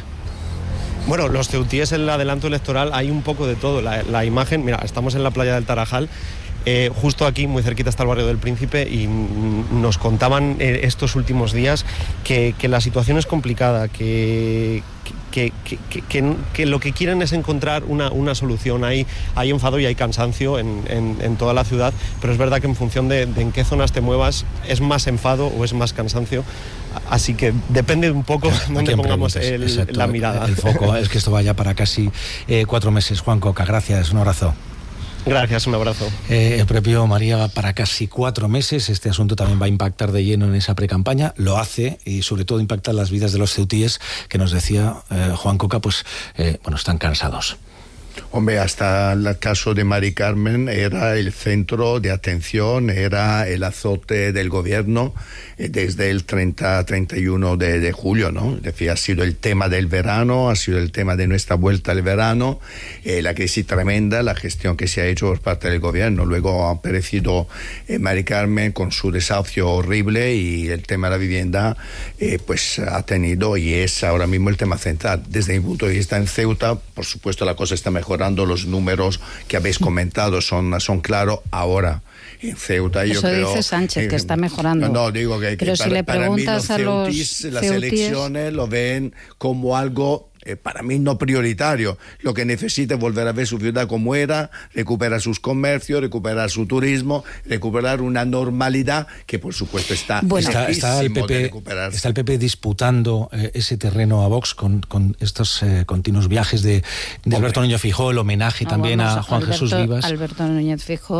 Bueno, los ceutíes en el adelanto electoral hay un poco de todo. La, la imagen, mira, estamos en la playa del Tarajal. Eh, justo aquí, muy cerquita, está el barrio del Príncipe, y mm, nos contaban eh, estos últimos días que, que la situación es complicada, que, que, que, que, que, que lo que quieren es encontrar una, una solución. Hay, hay enfado y hay cansancio en, en, en toda la ciudad, pero es verdad que en función de, de en qué zonas te muevas es más enfado o es más cansancio. Así que depende un poco dónde pongamos el, Exacto, la mirada. El foco es que esto vaya para casi eh, cuatro meses. Juan Coca, gracias, un abrazo. Gracias, un abrazo. Eh, el propio María va para casi cuatro meses. Este asunto también va a impactar de lleno en esa precampaña. Lo hace y sobre todo impacta en las vidas de los ceutíes, que nos decía eh, Juan Coca, pues eh, bueno, están cansados. Hombre, hasta el caso de Mari Carmen era el centro de atención, era el azote del gobierno eh, desde el treinta, treinta y uno de, de julio, ¿no? Es decir, ha sido el tema del verano, ha sido el tema de nuestra vuelta al verano, eh, la crisis tremenda, la gestión que se ha hecho por parte del gobierno. Luego ha aparecido eh, Mari Carmen con su desahucio horrible, y el tema de la vivienda eh, pues ha tenido y es ahora mismo el tema central. Desde mi punto de vista en Ceuta, por supuesto la cosa está mejorando, los números que habéis comentado son, son claros ahora en Ceuta. Eso yo creo, dice Sánchez, eh, que está mejorando. No, digo que, pero que si para, le preguntas para mí los a ceutis, los las ceutíes... elecciones lo ven como algo eh, para mí no prioritario. Lo que necesita es volver a ver su ciudad como era, recuperar sus comercios, recuperar su turismo, recuperar una normalidad que por supuesto está bueno, está, está, el P P, está el P P disputando eh, ese terreno a Vox con, con estos eh, continuos viajes de, de Alberto Núñez Feijóo, el homenaje no, también a Juan Alberto, Jesús Vivas. Alberto Núñez Feijóo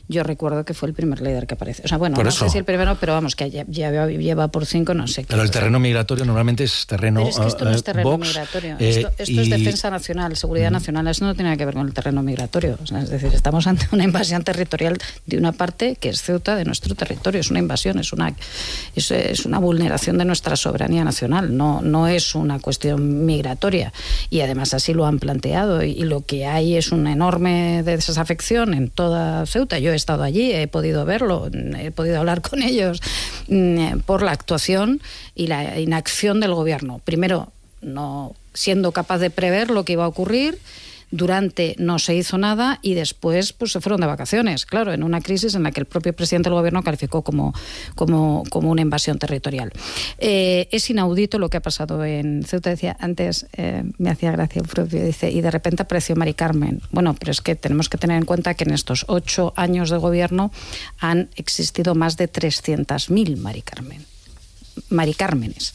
yo recuerdo que fue el primer líder que apareció. O sea, bueno, por no eso. sé si el primero, pero vamos, que ya, ya lleva por cinco, no sé qué. Pero el terreno migratorio normalmente es terreno. Pero es que esto no es terreno Vox, migratorio. Eh, esto esto y... es defensa nacional, seguridad nacional. Esto no tiene nada que ver con el terreno migratorio. O sea, es decir, estamos ante una invasión territorial de una parte que es Ceuta, de nuestro territorio. Es una invasión, es una, es, es una vulneración de nuestra soberanía nacional. No, no es una cuestión migratoria. Y además así lo han planteado. Y, y lo que hay es una enorme desafección en toda Ceuta. Yo he estado allí, he podido verlo, he podido hablar con ellos mmm, por la actuación y la inacción del gobierno. Primero, no siendo capaz de prever lo que iba a ocurrir. Durante no se hizo nada y después pues se fueron de vacaciones, claro, en una crisis en la que el propio presidente del gobierno calificó como, como, como una invasión territorial. Eh, es inaudito lo que ha pasado en Ceuta. Decía antes, eh, me hacía gracia un propio, dice, y de repente apareció Mari Carmen. Bueno, pero es que tenemos que tener en cuenta que en estos ocho años de gobierno han existido más de trescientas mil Mari Carmen. Mari Cármenes.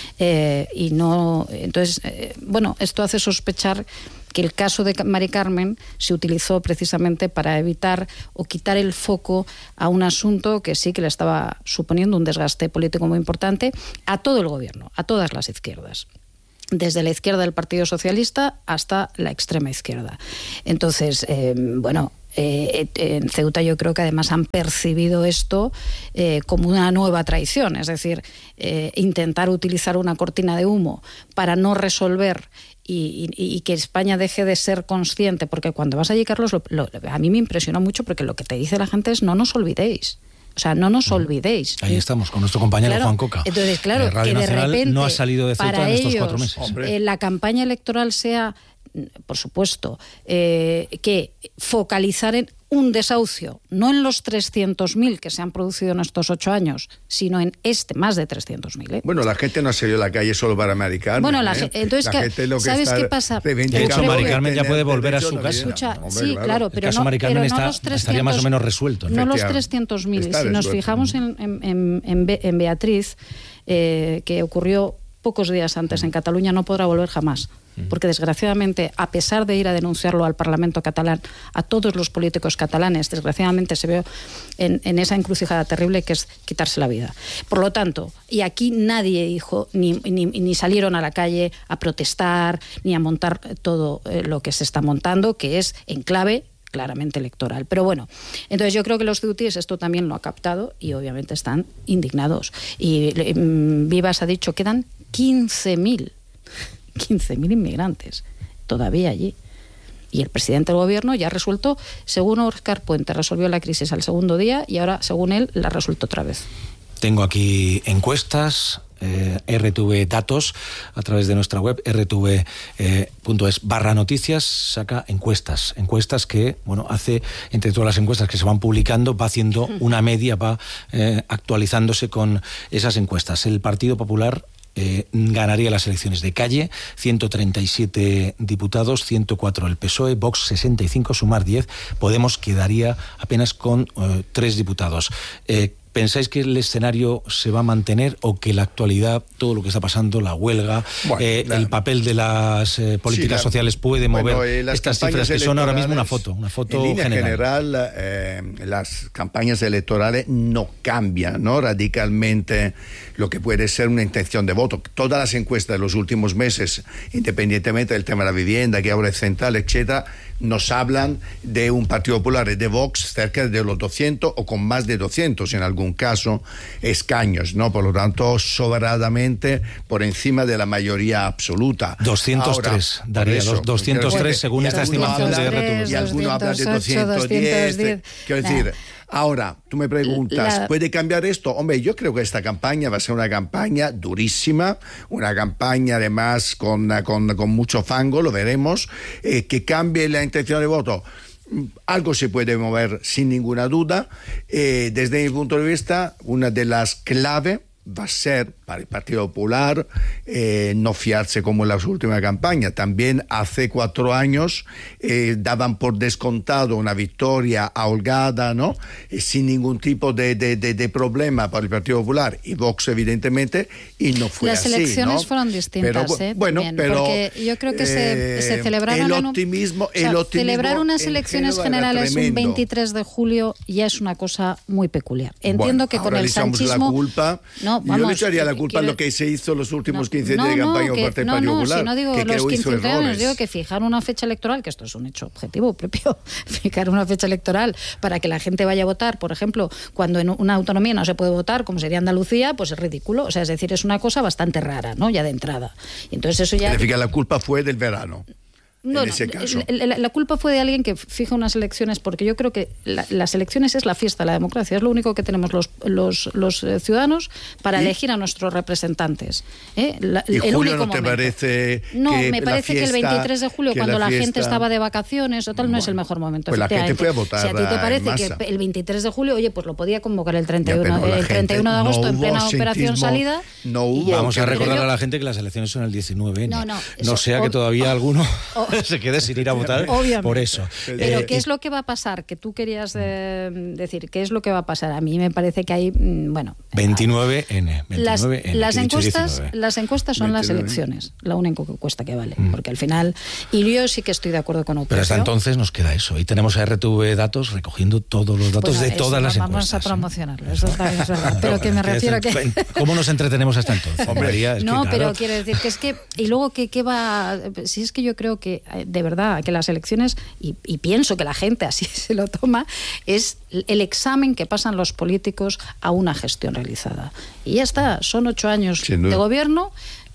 Eh, y no, entonces, eh, bueno, esto hace sospechar que el caso de Mari Carmen se utilizó precisamente para evitar o quitar el foco a un asunto que sí que le estaba suponiendo un desgaste político muy importante a todo el gobierno, a todas las izquierdas. Desde la izquierda del Partido Socialista hasta la extrema izquierda. Entonces, eh, bueno, eh, en Ceuta yo creo que además han percibido esto eh, como una nueva traición, es decir, eh, intentar utilizar una cortina de humo para no resolver y, y, y que España deje de ser consciente, porque cuando vas allí, Carlos, lo, lo, a mí me impresionó mucho porque lo que te dice la gente es no nos olvidéis. O sea, no nos olvidéis. Ahí estamos, con nuestro compañero claro, Juan Coca. Entonces, claro, eh, Radio que de Nacional repente no ha salido de Ceuta para en estos ellos, cuatro meses. Eh, la campaña electoral sea, por supuesto, eh, que focalizar en un desahucio, no en los trescientos mil que se han producido en estos ocho años, sino en este, más de trescientos mil. ¿eh? Bueno, la gente no ha salido a la calle solo para Mari Carmen. Bueno, la, ¿eh? entonces, la gente lo que ¿sabes está qué pasa? De hecho, Mari Carmen ya puede volver a su casa. Escucha, Hombre, sí, claro. claro, El pero caso no, Mari Carmen pero no está, los trescientos, estaría más o menos resuelto. No los trescientos mil. Si nos resuelto. fijamos en, en, en, en, Be, en Beatriz, eh, que ocurrió pocos días antes en Cataluña, no podrá volver jamás. Porque desgraciadamente, a pesar de ir a denunciarlo al Parlamento catalán, a todos los políticos catalanes, desgraciadamente se ve en, en esa encrucijada terrible que es quitarse la vida. Por lo tanto, y aquí nadie dijo, ni, ni, ni salieron a la calle a protestar, ni a montar todo eh, lo que se está montando, que es en clave claramente electoral. Pero bueno, entonces yo creo que los ceutíes esto también lo ha captado y obviamente están indignados. Y eh, Vivas ha dicho que quedan quince mil quince mil inmigrantes todavía allí. Y el presidente del gobierno ya ha resuelto, según Óscar Puente, resolvió la crisis al segundo día y ahora, según él, la resuelto otra vez. Tengo aquí encuestas, eh, R T V datos, a través de nuestra web, r t v punto es barra noticias, saca encuestas, encuestas que, bueno, hace, entre todas las encuestas que se van publicando, va haciendo una media, va eh, actualizándose con esas encuestas. El Partido Popular Eh, ganaría las elecciones de calle, ciento treinta y siete diputados, ciento cuatro el P S O E, Vox sesenta y cinco, sumar diez, Podemos quedaría apenas con eh, tres diputados. Eh, ¿Pensáis que el escenario se va a mantener o que la actualidad, todo lo que está pasando, la huelga, bueno, eh, la, el papel de las eh, políticas sí, la, sociales puede mover bueno, eh, estas cifras que son ahora mismo una foto, una foto en línea general? general eh, las campañas electorales no cambian, ¿no? radicalmente lo que puede ser una intención de voto. Todas las encuestas de los últimos meses, independientemente del tema de la vivienda, que ahora es central, etcétera, nos hablan de un Partido Popular y de Vox cerca de los doscientos o con más de doscientos en algún caso escaños, ¿no? Por lo tanto, sobradamente por encima de la mayoría absoluta. doscientos tres, Ahora, daría, eso, doscientos tres que, según esta estimación de R T V. Y alguno habla de doscientos diez. Quiero decir, nah. Ahora, tú me preguntas, la... ¿puede cambiar esto? Hombre, yo creo que esta campaña va a ser una campaña durísima, una campaña además con, con, con mucho fango, lo veremos, eh, que cambie la intención de voto. Algo se puede mover sin ninguna duda. Eh, desde mi punto de vista, una de las claves va a ser para el Partido Popular eh, no fiarse como en la última campaña. También hace cuatro años eh, daban por descontado una victoria holgada, ¿no? Eh, sin ningún tipo de, de, de, de problema para el Partido Popular y Vox, evidentemente, y no fue Las así. Las elecciones ¿no? fueron distintas, pero, ¿eh? Bueno, También, pero porque yo creo que se, eh, se celebraron el en un- optimismo, o sea, el optimismo celebrar unas en elecciones Génova era generales un tremendo. veintitrés de julio ya es una cosa muy peculiar. Entiendo Bueno, que con ahora el le echamos sanchismo la culpa. no, Yo vamos, le echaría la culpa a quiero- lo que se hizo los últimos quince no, días de no, campaña por que- parte del no, Partido no, Popular. si no digo que los creo hizo quince años, errores. digo que fijar una fecha electoral, que esto es un hecho objetivo propio, fijar una fecha electoral para que la gente vaya a votar, por ejemplo, cuando en una autonomía no se puede votar, como sería Andalucía, pues es ridículo. O sea, es decir, es una cosa bastante rara, ¿no? Ya de entrada. Y entonces eso ya... Significa la culpa fue del verano. No, en no, ese caso. la, la- la culpa fue de alguien que fija unas elecciones, porque yo creo que la- las elecciones es la fiesta de la democracia, es lo único que tenemos los, los, los eh, ciudadanos para ¿Y? elegir a nuestros representantes. ¿eh? La- ¿Y el julio único no te momento. parece No, que me la parece que el fiesta- veintitrés de julio, que cuando la, fiesta- gente estaba de vacaciones o tal, no es el mejor momento. Pues la gente efectivamente. fue a votar Si a ti te en parece masa. que el veintitrés de julio, oye, pues lo podía convocar el treinta y uno, Ya, pero la el treinta y uno de gente- agosto no en hubo plena operación absentismo, salida. No y hubo. ya. Vamos a Pero recordar yo- a la gente que las elecciones son el diecinueve ene. No, no, No eso- sea que ob- todavía alguno o- se quede sin ir a votar Obviamente. por eso. Pero Eh, ¿qué y- es lo que va a pasar? Que tú querías eh, decir, ¿qué es lo que va a pasar? A mí me parece que hay, mm, bueno... veintinueve ene. Las, veintinueve ene, las que he dicho encuestas diecinueve. las encuestas son las veintinueve. elecciones, la única encuesta que vale, Mm. porque al final, y yo sí que estoy de acuerdo con Otero. Pero hasta entonces nos queda eso. Y tenemos a R T V Datos recogiendo todos los datos Bueno, de eso todas las vamos encuestas. a promocionarlo, eso también es verdad. Pero que me refiero a que... ¿Cómo nos entretenemos hasta entonces? María? Es que, no, claro, pero quiero decir que es que, y luego que, que va, si es que yo creo que eh, de verdad que las elecciones, y, y pienso que la gente así se lo toma, es el examen que pasan los políticos a una gestión realizada. Y ya está, son ocho años Sin duda. de gobierno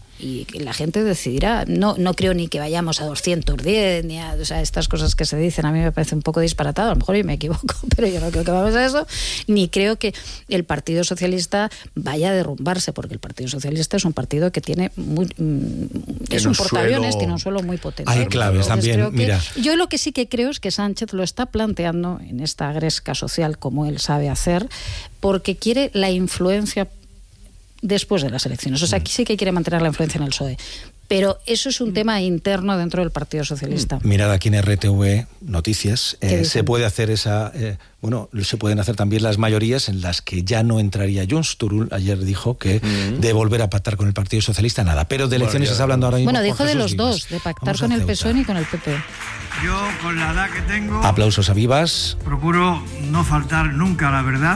y que la gente decidirá. No, no creo ni que vayamos a doscientos diez, ni a, o sea, estas cosas que se dicen a mí me parece un poco disparatado, a lo mejor yo me equivoco, pero yo no creo que vamos a eso, ni creo que el Partido Socialista vaya a derrumbarse, porque el Partido Socialista es un partido que tiene muy, mm, es Tiene un un portaaviones, suelo- tiene un suelo muy potente. Hay claves Entonces, también, creo que- mira. Yo lo que sí que creo es que Sánchez lo está planteando en esta gresca social como él sabe hacer, porque quiere la influencia después de las elecciones. O sea, aquí sí que quiere mantener la influencia en el P S O E. Pero eso es un tema interno dentro del Partido Socialista. Mirad aquí en R T V Noticias, ¿Qué eh, dicen? se puede hacer esa, eh, bueno, se pueden hacer también las mayorías en las que ya no entraría Junts. Turul ayer dijo que de volver a pactar con el Partido Socialista nada, pero de elecciones Bueno, ya está hablando ahora mismo. Bueno, Juan dijo de Jesús los Vivas. dos, de pactar Vamos con a el P S O E Ceuta. y con el P P. Yo, con la edad que tengo, Aplausos a Vivas. procuro no faltar nunca a la verdad.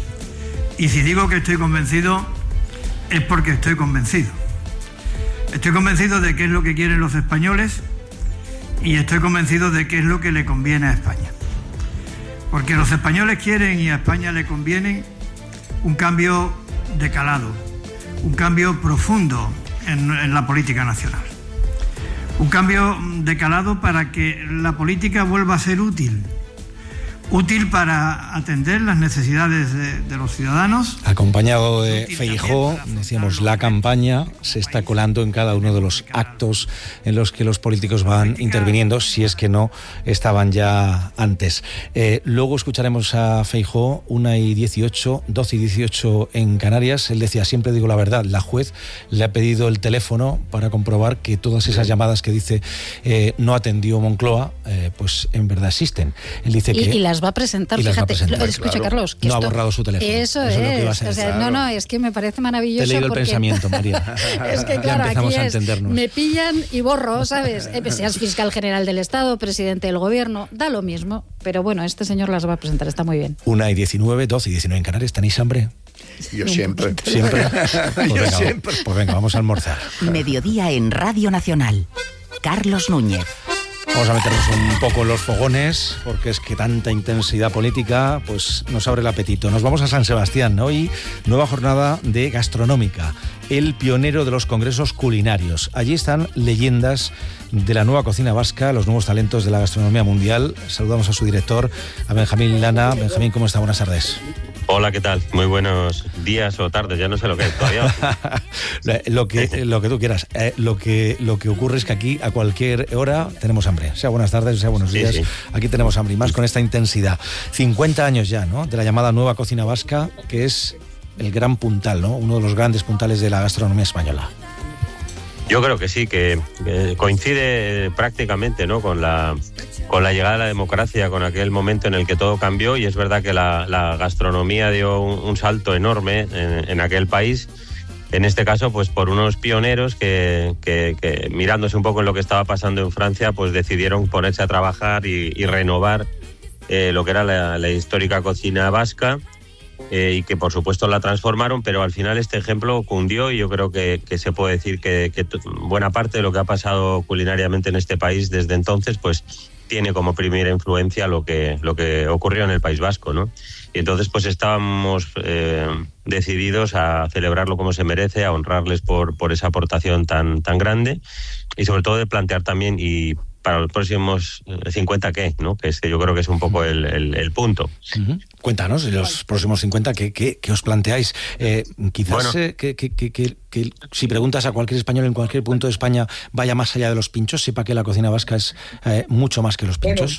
Y si digo que estoy convencido, es porque estoy convencido. Estoy convencido de qué es lo que quieren los españoles y estoy convencido de qué es lo que le conviene a España. Porque los españoles quieren y a España le conviene un cambio de calado, un cambio profundo en, en la política nacional. Un cambio de calado para que la política vuelva a ser útil. Útil para atender las necesidades de, de los ciudadanos. Acompañado de Feijóo, decíamos, la campaña se está colando en cada uno de los actos en los que los políticos van interviniendo, si es que no estaban ya antes. Eh, luego escucharemos a Feijóo, una y dieciocho, doce y dieciocho en Canarias. Él decía, siempre digo la verdad, la juez le ha pedido el teléfono para comprobar que todas esas llamadas que dice eh, no atendió Moncloa, eh, pues en verdad existen. Él dice Y, que... y las va a presentar, y las va a fíjate. presentar, Lo- escucha, claro. Carlos. Que No ha esto- borrado su teléfono. Eso, Eso es lo que es. ibas a O sea, decir. no, no, Claro. es que me parece maravilloso. Te he leído el porque- pensamiento, María. Es que Ya claro, empezamos aquí a es, entendernos. me pillan y borro, ¿sabes? Eh, Seas fiscal general del Estado, presidente del gobierno, da lo mismo. Pero bueno, este señor las va a presentar, está muy bien. Una y diecinueve, doce y diecinueve en Canarias. ¿Tenéis hambre? Yo siempre. ¿Siempre? Pues Yo venga, siempre. pues venga, vamos a almorzar. Mediodía en Radio Nacional. Carlos Núñez. Vamos a meternos un poco en los fogones, porque es que tanta intensidad política pues nos abre el apetito. Nos vamos a San Sebastián, hoy nueva jornada de gastronómica, el pionero de los congresos culinarios. Allí están leyendas de la nueva cocina vasca, los nuevos talentos de la gastronomía mundial. Saludamos a su director, a Benjamín Lana. Benjamín, ¿cómo está? Buenas tardes. Hola, ¿qué tal? Muy buenos días o tardes, ya no sé lo que es todavía. lo, que, lo que tú quieras. Eh, lo, que, lo que ocurre es que aquí a cualquier hora tenemos hambre. Sea buenas tardes, sea buenos Sí, días. sí. Aquí tenemos hambre y más con esta intensidad. cincuenta años ya, ¿no? De la llamada nueva cocina vasca, que es el gran puntal, ¿no? Uno de los grandes puntales de la gastronomía española. Yo creo que sí, que, que coincide prácticamente, ¿no?, con la con la llegada de la democracia, con aquel momento en el que todo cambió, y es verdad que la, la gastronomía dio un, un salto enorme en, en aquel país. En este caso, pues por unos pioneros que, que, que mirándose un poco en lo que estaba pasando en Francia, pues decidieron ponerse a trabajar y, y renovar eh, lo que era la, la histórica cocina vasca. Eh, y que por supuesto la transformaron, pero al final este ejemplo cundió, y yo creo que, que se puede decir que, que buena parte de lo que ha pasado culinariamente en este país desde entonces, pues tiene como primera influencia lo que, lo que ocurrió en el País Vasco, ¿no? Y entonces pues estábamos eh, decididos a celebrarlo como se merece, a honrarles por, por esa aportación tan, tan grande, y sobre todo de plantear también, y para los próximos cincuenta, ¿qué? ¿No? Que es que yo creo que es un poco el, el, el punto. Uh-huh. Cuéntanos, en los próximos cincuenta, ¿qué, qué, qué os planteáis? Eh, quizás bueno. eh, que, que, que, que, que si preguntas a cualquier español en cualquier punto de España, vaya más allá de los pinchos, sepa que la cocina vasca es eh, mucho más que los pinchos.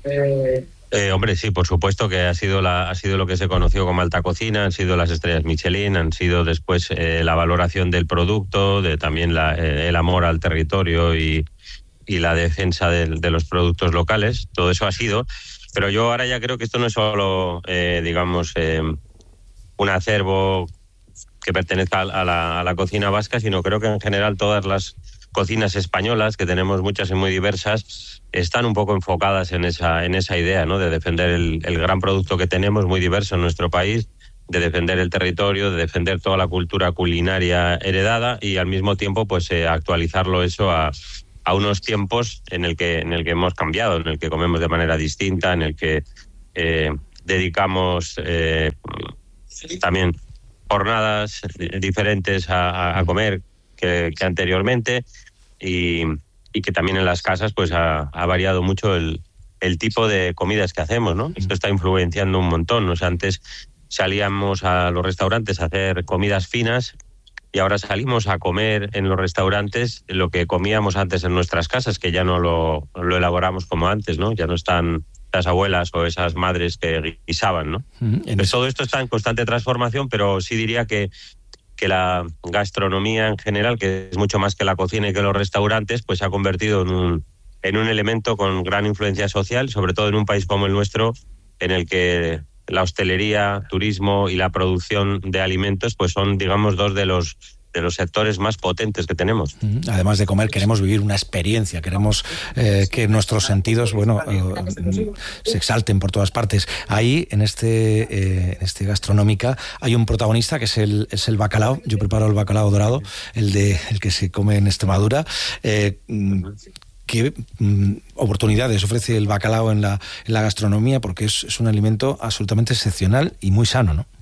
Eh, hombre, sí, por supuesto que ha sido la, ha sido lo que se conoció como alta cocina, han sido las estrellas Michelin, han sido después eh, la valoración del producto, de también la, eh, el amor al territorio y y la defensa de, de los productos locales. Todo eso ha sido, pero yo ahora ya creo que esto no es solo, eh, digamos, eh, un acervo que pertenezca a la, a la cocina vasca, sino creo que en general todas las cocinas españolas, que tenemos muchas y muy diversas, están un poco enfocadas en esa, en esa idea, ¿no?, de defender el, el gran producto que tenemos, muy diverso en nuestro país, de defender el territorio, de defender toda la cultura culinaria heredada, y al mismo tiempo pues eh, actualizarlo eso a a unos tiempos en el que en el que hemos cambiado, en el que comemos de manera distinta, en el que eh, dedicamos eh, también jornadas diferentes a, a comer que, que anteriormente, y, y que también en las casas pues ha, ha variado mucho el, el tipo de comidas que hacemos, ¿no? Esto está influenciando un montón. O sea, antes salíamos a los restaurantes a hacer comidas finas, y ahora salimos a comer en los restaurantes lo que comíamos antes en nuestras casas, que ya no lo, lo elaboramos como antes, ¿no? Ya no están las abuelas o esas madres que guisaban, ¿no? Uh-huh. Pues todo esto está en constante transformación, pero sí diría que, que la gastronomía en general, que es mucho más que la cocina y que los restaurantes, pues se ha convertido en un, en un elemento con gran influencia social, sobre todo en un país como el nuestro, en el que la hostelería, turismo y la producción de alimentos pues son, digamos, dos de los de los sectores más potentes que tenemos. Además de comer, queremos vivir una experiencia, queremos eh, que nuestros sentidos, bueno, eh, se exalten por todas partes. Ahí, en este, eh, en este Gastronómica, hay un protagonista que es el, es el bacalao. Yo preparo el bacalao dorado, el de el que se come en Extremadura. Eh, ¿Qué mm, oportunidades ofrece el bacalao en la, en la gastronomía? Porque es, es un alimento absolutamente excepcional y muy sano, ¿no?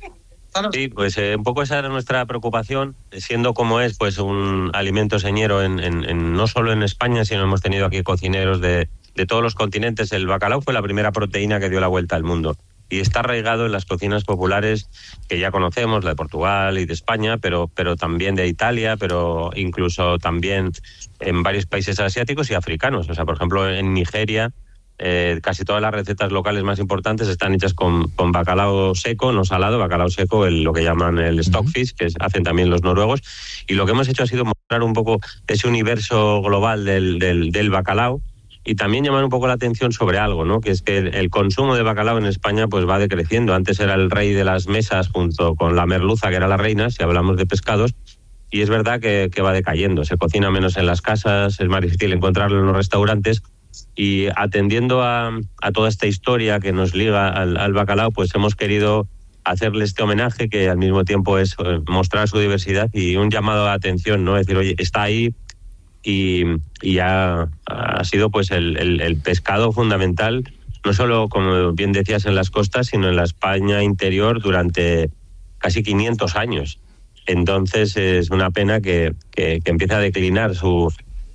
Sí, pues eh, un poco esa era nuestra preocupación, siendo como es pues un alimento señero en, en, en, no solo en España, sino hemos tenido aquí cocineros de, de todos los continentes. El bacalao fue la primera proteína que dio la vuelta al mundo, y está arraigado en las cocinas populares que ya conocemos, la de Portugal y de España, pero, pero también de Italia, pero incluso también en varios países asiáticos y africanos. O sea, por ejemplo, en Nigeria, eh, casi todas las recetas locales más importantes están hechas con, con bacalao seco, no salado, bacalao seco, el, lo que llaman el stockfish, que hacen también los noruegos. Y lo que hemos hecho ha sido mostrar un poco ese universo global del, del, del bacalao, y también llamar un poco la atención sobre algo, ¿no? Que es que el, el consumo de bacalao en España pues va decreciendo. Antes era el rey de las mesas junto con la merluza, que era la reina, si hablamos de pescados, y es verdad que, que va decayendo. Se cocina menos en las casas, es más difícil encontrarlo en los restaurantes, y atendiendo a, a toda esta historia que nos liga al, al bacalao, pues hemos querido hacerle este homenaje, que al mismo tiempo es mostrar su diversidad y un llamado de atención, ¿no? Es decir, oye, está ahí. Y, y ha, ha sido pues el, el, el pescado fundamental, no solo, como bien decías, en las costas, sino en la España interior durante casi quinientos años. Entonces es una pena que, que, que empiece a declinar su,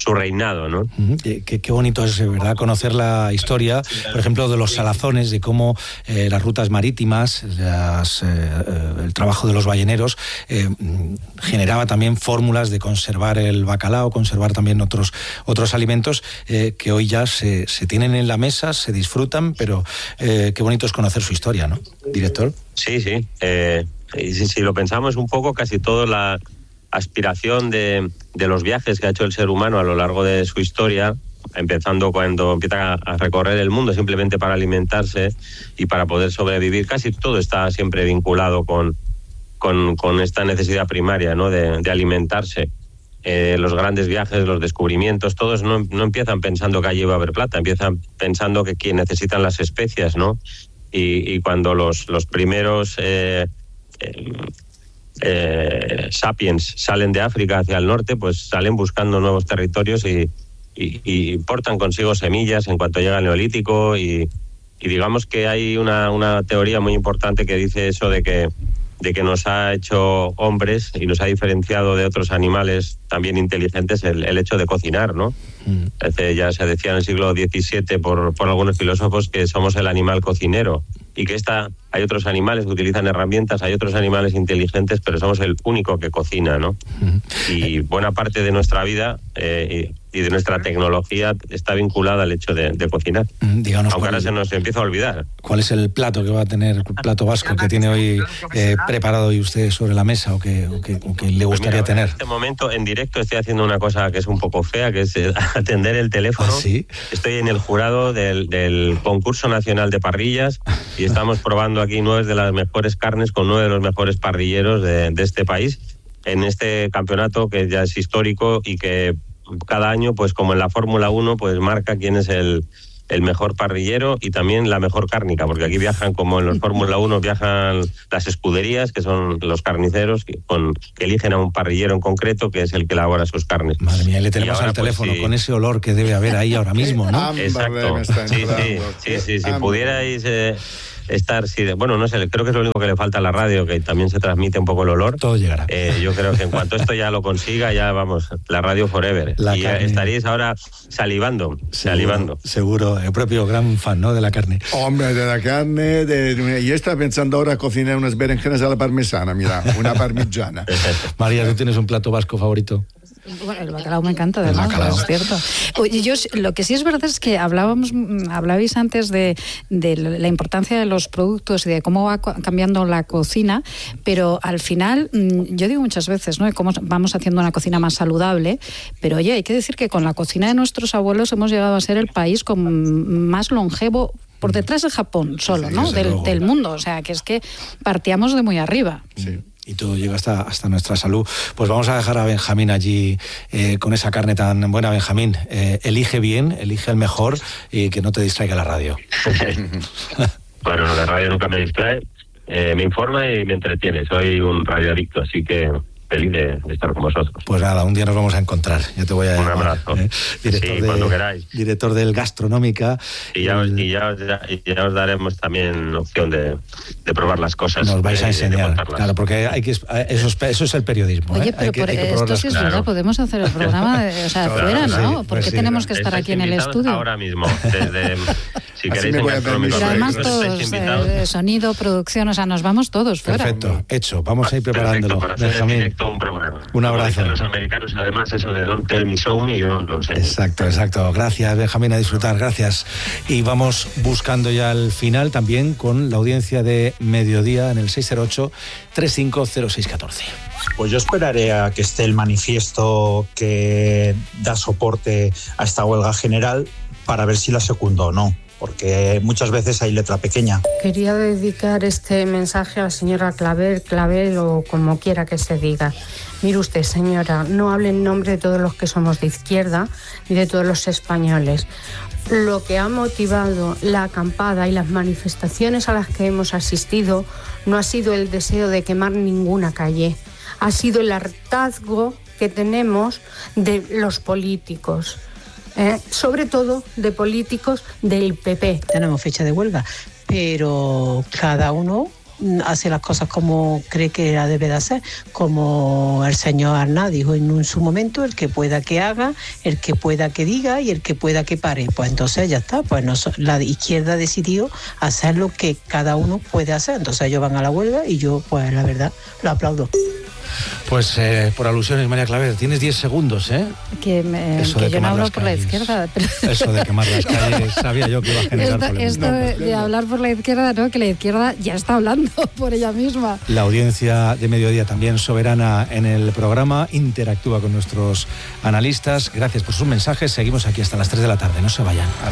su reinado, ¿no? Qué, qué bonito es, ¿verdad?, conocer la historia, por ejemplo, de los salazones, de cómo eh, las rutas marítimas, las, eh, el trabajo de los balleneros eh, generaba también fórmulas de conservar el bacalao, conservar también otros, otros alimentos eh, que hoy ya se, se tienen en la mesa, se disfrutan, pero eh, qué bonito es conocer su historia, ¿no, director? Sí, sí. Eh, y si, si lo pensamos un poco, casi toda la aspiración de, de los viajes que ha hecho el ser humano a lo largo de su historia, empezando cuando empieza a recorrer el mundo simplemente para alimentarse y para poder sobrevivir, casi todo está siempre vinculado con, con, con esta necesidad primaria, ¿no?, de, de alimentarse. Eh, los grandes viajes, los descubrimientos, todos no, no empiezan pensando que allí va a haber plata, empiezan pensando que, que necesitan las especias, ¿no? Y, y cuando los, los primeros eh, eh, eh, sapiens salen de África hacia el norte, pues salen buscando nuevos territorios y, y, y portan consigo semillas en cuanto llega el Neolítico y, y digamos que hay una, una teoría muy importante que dice eso de que de que nos ha hecho hombres y nos ha diferenciado de otros animales también inteligentes el, el hecho de cocinar, ¿no? Mm. Este, ya se decía en el siglo diecisiete por, por algunos filósofos que somos el animal cocinero y que esta, hay otros animales que utilizan herramientas, hay otros animales inteligentes, pero somos el único que cocina, ¿no? Mm. Y buena parte de nuestra vida eh, y, y de nuestra tecnología está vinculada al hecho de, de cocinar. Mm, díganos, aunque ahora se nos empieza a olvidar. ¿Cuál es el plato que va a tener, el plato vasco que tiene hoy eh, preparado hoy usted sobre la mesa o que, o que, o que le gustaría pues mira, tener? En este momento, en directo, estoy haciendo una cosa que es un poco fea, que es eh, atender el teléfono. ¿Ah, sí? Estoy en el jurado del, del concurso nacional de parrillas y estamos probando aquí nueve de las mejores carnes con nueve de los mejores parrilleros de, de este país en este campeonato que ya es histórico y que cada año, pues como en la Fórmula uno, pues marca quién es el, el mejor parrillero y también la mejor cárnica, porque aquí viajan, como en los Fórmula uno, viajan las escuderías, que son los carniceros, que, con, que eligen a un parrillero en concreto, que es el que elabora sus carnes. Madre mía, le tenemos al teléfono, pues, sí, con ese olor que debe haber ahí ahora mismo, ¿no? Exacto. Sí, sí, sí, sí, si pudierais... Eh, estar, sí, bueno, no sé, creo que es lo único que le falta a la radio, que también se transmite un poco el olor. Todo llegará. Eh, yo creo que en cuanto esto ya lo consiga, ya vamos, la radio forever. La y carne... estaríais ahora salivando, seguro, salivando. Seguro, el propio gran fan, ¿no?, de la carne. Hombre, de la carne, de... yo estaba pensando ahora cocinar unas berenjenas a la parmesana, mira, una parmigiana. María, ¿tú tienes un plato vasco favorito? Bueno, el bacalao me encanta, además, es cierto. Oye, yo lo que sí es verdad es que hablábamos, hablabais antes de, de la importancia de los productos y de cómo va cambiando la cocina, pero al final, yo digo muchas veces, ¿no?, de cómo vamos haciendo una cocina más saludable, pero oye, hay que decir que con la cocina de nuestros abuelos hemos llegado a ser el país con más longevo, por detrás de Japón solo, ¿no?, sí, del, del mundo, o sea, que es que partíamos de muy arriba. Sí. Y todo llega hasta, hasta nuestra salud. Pues vamos a dejar a Benjamín allí eh, con esa carne tan buena. Benjamín, eh, elige bien, elige el mejor y que no te distraiga la radio. Bueno, la radio nunca me distrae, eh, me informa y me entretiene. Soy un radioadicto, así que feliz de, de estar con vosotros. Pues nada, un día nos vamos a encontrar. Ya te voy a un llamar, abrazo. ¿eh? Director sí, de, cuando queráis. Director del Gastronómica. Y ya, el... y, ya os, y ya os daremos también opción de, de probar las cosas. Nos vais a enseñar, claro, porque hay que eso es, eso es el periodismo. Oye, ¿eh? pero hay que, por hay que esto sí es verdad, claro. Podemos hacer el programa de, o sea, claro, fuera, ¿no? Sí, ¿Por pues qué sí, tenemos que estar aquí en el estudio? Ahora mismo, desde... Si Así queréis en Gastronómica. Pero además todos, eh, sonido, producción, o sea, nos vamos todos fuera. Perfecto, hecho, vamos a ir preparándolo. Benjamín, un abrazo. Los americanos, además, eso de Don't Tell Me So, y yo lo sé. Exacto, exacto. Gracias, Benjamín, a disfrutar, gracias. Y vamos buscando ya el final también con la audiencia de Mediodía en el seis cero ocho, tres cinco cero seis uno cuatro. Pues yo esperaré a que esté el manifiesto que da soporte a esta huelga general para ver si la secundo o no, porque muchas veces hay letra pequeña. Quería dedicar este mensaje a la señora Clavel, Clavel o como quiera que se diga. Mire usted, señora, no hable en nombre de todos los que somos de izquierda ni de todos los españoles. Lo que ha motivado la acampada y las manifestaciones a las que hemos asistido no ha sido el deseo de quemar ninguna calle, ha sido el hartazgo que tenemos de los políticos. Eh, sobre todo de políticos del P P. Tenemos fecha de huelga, pero cada uno hace las cosas como cree que la debe de hacer, como el señor Aznar dijo en un, su momento, el que pueda que haga, el que pueda que diga y el que pueda que pare. Pues entonces ya está, pues no, la izquierda decidió hacer lo que cada uno puede hacer, entonces ellos van a la huelga y yo pues la verdad lo aplaudo. Pues eh, por alusiones, María Claver, tienes diez segundos, ¿eh? Que, me, que yo no hablo por la izquierda. Pero... Eso de quemar las calles, sabía yo que iba a generar esto, problemas. Esto No, de, pues, de hablar por la izquierda, ¿no? Que la izquierda ya está hablando por ella misma. La audiencia de Mediodía también soberana en el programa, interactúa con nuestros analistas. Gracias por sus mensajes. Seguimos aquí hasta las tres de la tarde, no se vayan. Hasta